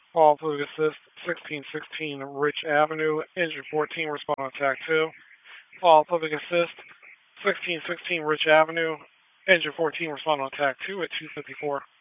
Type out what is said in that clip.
All Public Assist 1616 Rich Avenue, engine 14, respond on TAC 2. All Public Assist 1616 Rich Avenue, engine 14, respond on TAC 2 at 254.